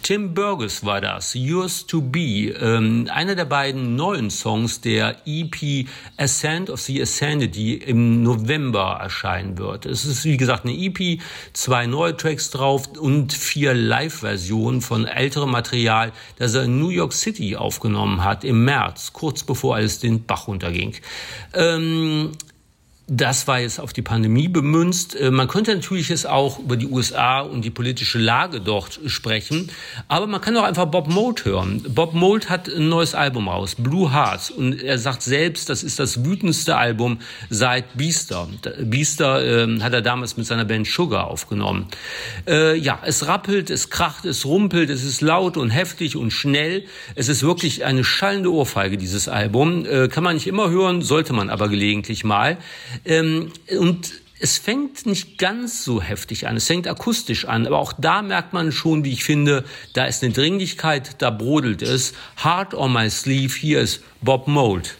Tim Burgess war das, Yours to Be, einer der beiden neuen Songs der EP Ascent of the Ascended, die im November erscheinen wird. Es ist, wie gesagt, eine EP, 2 neue Tracks drauf und 4 Live-Versionen von älterem Material, das er in New York City aufgenommen hat im März, kurz bevor alles den Bach runterging. Das war jetzt auf die Pandemie bemünzt. Man könnte natürlich jetzt auch über die USA und die politische Lage dort sprechen, aber man kann auch einfach Bob Mould hören. Bob Mould hat ein neues Album raus, Blue Hearts, und er sagt selbst, das ist das wütendste Album seit Beaster. Beaster hat er damals mit seiner Band Sugar aufgenommen. Ja, es rappelt, es kracht, es rumpelt, es ist laut und heftig und schnell. Es ist wirklich eine schallende Ohrfeige, dieses Album. Kann man nicht immer hören, sollte man aber gelegentlich mal. Und es fängt nicht ganz so heftig an, es fängt akustisch an, aber auch da merkt man schon, wie ich finde, da ist eine Dringlichkeit, da brodelt es. Heart on my sleeve, hier ist Bob Mould.